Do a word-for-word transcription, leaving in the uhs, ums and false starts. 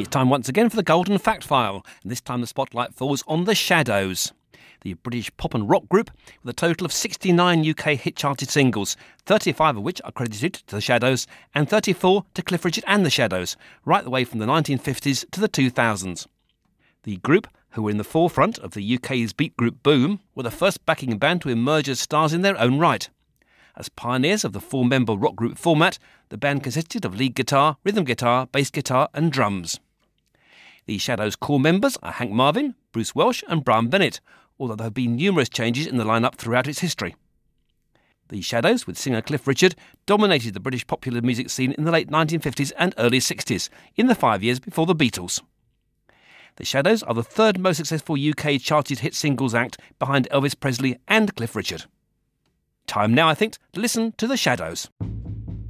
Time once again for the Golden Fact File, and this time the spotlight falls on the Shadows, the British pop and rock group with a total of sixty-nine U K hit-charted singles, thirty-five of which are credited to the Shadows and thirty-four to Cliff Richard and the Shadows, right the way from the nineteen fifties to the two thousands. The group, who were in the forefront of the U K's beat group boom, were the first backing band to emerge as stars in their own right. As pioneers of the four-member rock group format, the band consisted of lead guitar, rhythm guitar, bass guitar and drums. The Shadows' core members are Hank Marvin, Bruce Welch and Brian Bennett, although there have been numerous changes in the lineup throughout its history. The Shadows, with singer Cliff Richard, dominated the British popular music scene in the late nineteen fifties and early sixties, in the five years before the Beatles. The Shadows are the third most successful U K charted hit singles act behind Elvis Presley and Cliff Richard. Time now, I think, to listen to the Shadows.